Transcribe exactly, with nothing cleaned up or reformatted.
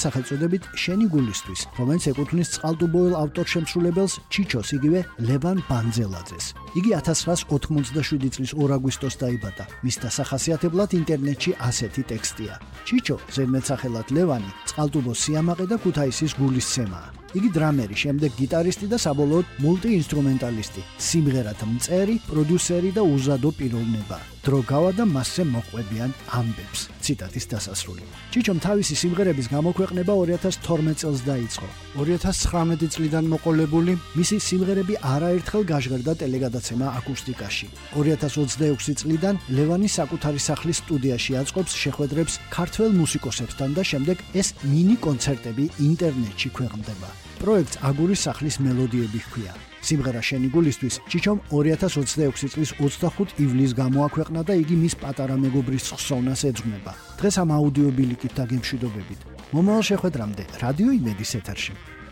სახელწოდებით შენი გულისთვის, რომელიც ეკუთვნის წყალტუბოელ ავტორ-შემსრულებელს ჩიჩოს, იგივე ლევან ბანძელაძეს. იგი ათას ცხრაას ოცდაშვიდი წლის ორ აგვისტოს დაიბადა. მის დასახასიათებლად ინტერნეტში ასეთი ტექსტია. ჩიჩო, ზედმეტსახელად ლევანი, წყალტუბოს სიამაყე და ქუთაისის გულისცემაა. იგი დრამერი, შემდეგ გიტარისტი და საბოლოოდ მულტიინსტრუმენტალისტი, სიმღერათა მწერი, პროდიუსერი და უზადო პიროვნება. დრო გავა და მასზე მოყვებიან ამბებს. ციტატის დასასრული. ჩიჩომ თავისი სიმღერების გამოქვეყნება ორი ათას თორმეტ წელს დაიწყო. ორი ათას ცხრამეტი წლიდან მოყოლებული, მისი სიმღერები არაერთხელ გაჟღერდა ტელეგადაცემა აკუსტიკაში. ორი ათას ოცდაექვსი წლიდან ლევანი საკუთარი სახლის სტუდიაში აწყობს შეხვედრებს ქართველ მუსიკოსებთან და შემდეგ ეს მინი კონცერტები ინტერნეტში ქვეყნდება. პროექტს აგურის სახლის მელოდიები ჰქვია. სიმღერა შენი გულისთვის ჩიჩომ ორი ათას ოცდაექვსი წლის ოცდახუთი ივლისს გამოაქვეყნა და იგი მის პატარა მეგობრის ხსოვნას ეძღვნება. დღეს ამ აუდიო ბილიკით დაგემშვიდობებით. მომავალ შეხვედრამდე რადიო იმედის ეთერში.